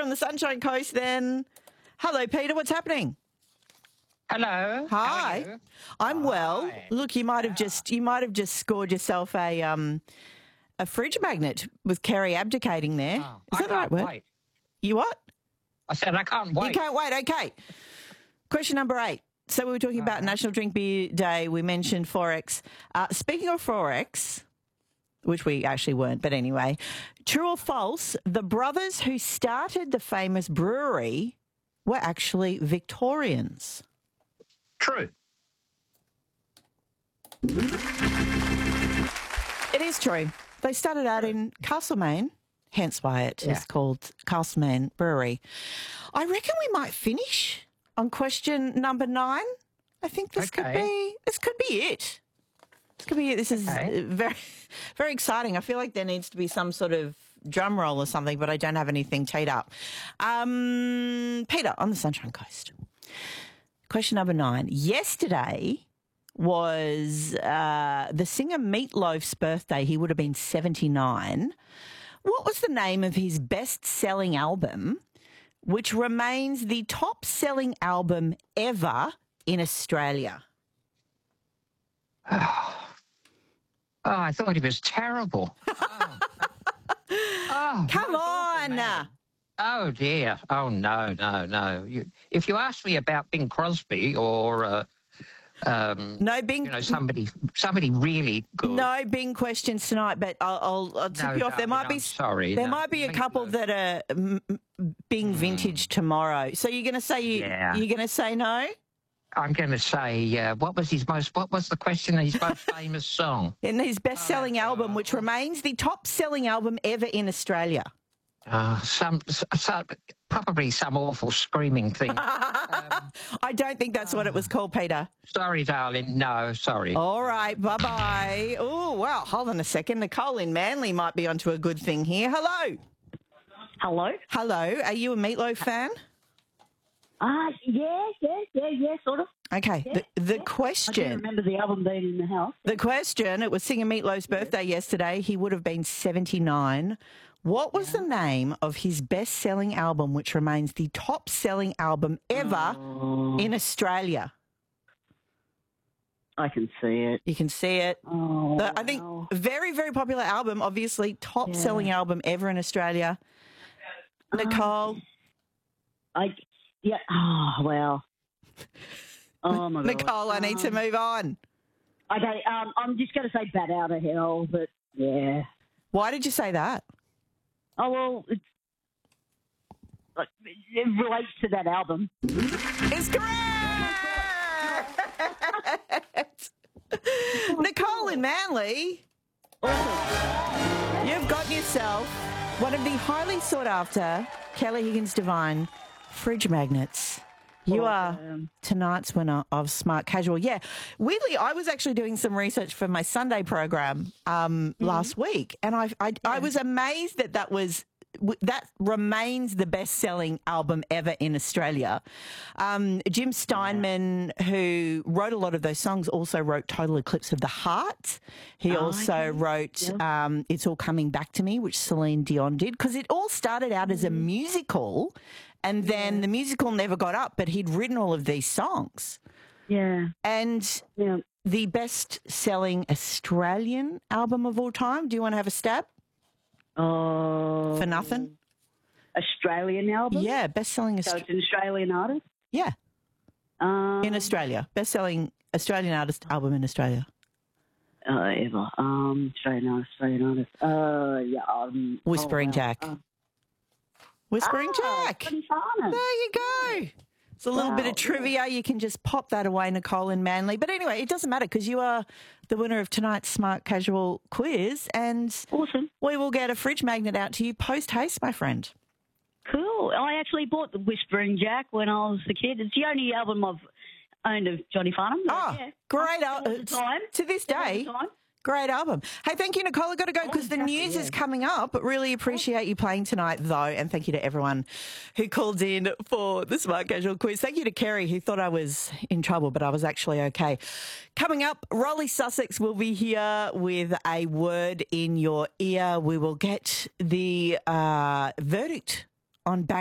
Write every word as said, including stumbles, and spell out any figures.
on the Sunshine Coast then. Hello, Peter. What's happening? Hello. Hi. How are you? I'm well. Hi. Look, you might have Yeah. just you might have just scored yourself a um a fridge magnet with Kerry abdicating there. Is Oh, that I the right can't word? wait. You what? I said I can't wait. You can't wait. Okay. Question number eight. So we were talking about Uh-huh. National Drink Beer Day. We mentioned Forex. Uh, speaking of Forex, which we actually weren't, but anyway, true or false, the brothers who started the famous brewery were actually Victorians. True. It is true. They started out in Castlemaine, hence why it Yeah. is called Castlemaine Brewery. I reckon we might finish on question number nine. I think this could Okay. be this could be it. This could be it. This is Okay. uh, very very exciting. I feel like there needs to be some sort of drum roll or something, but I don't have anything teed up. Um, Peter, on the Sunshine Coast. Question number nine. Yesterday was uh, the singer Meatloaf's birthday. He would have been seventy-nine. What was the name of his best-selling album, which remains the top-selling album ever in Australia? Oh, I thought he was terrible. Oh. Oh, Come my God, on! man. Oh dear. Oh no, no, no. You, if you ask me about Bing Crosby or uh, um, No Bing, you know somebody somebody really good. no Bing questions tonight, but I'll, I'll, I'll tip No, you off. There darling, might be I'm sorry. there No, might be a couple Meatloaf. that are mm, mm, Bing vintage tomorrow. So you're going to say you Yeah. you're going to say no? I'm going to say uh, what was his most what was the question? His most famous song. In his best-selling Oh, album, which remains the top-selling album ever in Australia. Uh, some, some probably some awful screaming thing. I don't think that's what it was called, Peter. Sorry, darling. No, sorry. All right, bye-bye. Oh, wow, hold on a second. Nicole in Manly might be onto a good thing here. Hello. Hello? Hello, are you a Meatloaf fan? Ah, uh, yeah, yeah, yeah, yeah, sort of. Okay, Yeah, the, the yeah. I do question, remember the album being in the house. the question, it was Singer Meatloaf's birthday yesterday. He would have been seventy-nine. What was the name of his best-selling album, which remains the top-selling album ever Oh, in Australia? I can see it. You can see it. Oh, But I think wow. very, very popular album, obviously top selling Yeah. album ever in Australia. Nicole, I, yeah, oh, well. Oh, my God. Nicole, I need to Um, move on. Okay, um, I'm just going to say Bat Out of Hell, but yeah. Why did you say that? Oh, well, it's, like, it relates to that album. It's correct! Nicole in Manly, you've got yourself one of the highly sought after Kelly Higgins Divine fridge magnets. You are Awesome. tonight's winner of Smart Casual. Yeah. Weirdly, I was actually doing some research for my Sunday program um, last week, and I, I, I was amazed that that was w- that remains the best-selling album ever in Australia. Um, Jim Steinman, who wrote a lot of those songs, also wrote Total Eclipse of the Heart. He Oh, also okay. wrote Yeah. um, It's All Coming Back to Me, which Celine Dion did, because it all started out as a musical, and then the musical never got up, but he'd written all of these songs. Yeah, And yeah. the best-selling Australian album of all time, do you want to have a stab? Oh, For nothing? Australian album? Yeah, best-selling, So Aust- it's an Australian artist? yeah, Um, in Australia. Best-selling Australian artist album in Australia. Uh, ever. Um, Australian artist, Australian artist. Uh, yeah. Um, Whispering oh, wow. Jack. Uh, Whispering ah, Jack. Johnny Farnham. There you go. It's a little Wow, bit of trivia. You can just pop that away, Nicole in Manly. But anyway, it doesn't matter because you are the winner of tonight's Smart Casual quiz, and Awesome. we will get a fridge magnet out to you post haste, my friend. Cool. I actually bought the Whispering Jack when I was a kid. It's the only album I've owned of Johnny Farnham. but Oh, yeah. great. All the al- time. To this All the day, time. great album. Hey, thank you, Nicole. I've got to go because the exactly, news is yeah. coming up. But really appreciate you playing tonight, though. And thank you to everyone who called in for the Smart Casual quiz. Thank you to Kerry, who thought I was in trouble, but I was actually okay. Coming up, Rolly Sussex will be here with a word in your ear. We will get the uh, verdict on Bang.